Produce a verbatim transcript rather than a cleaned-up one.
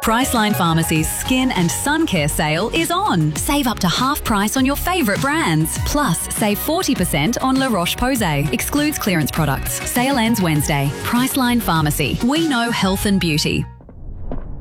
Priceline Pharmacy's Skin and Sun Care sale is on. Save up to half price on your favourite brands. Plus, save forty percent on La Roche-Posay. Excludes clearance products. Sale ends Wednesday. Priceline Pharmacy. We know health and beauty.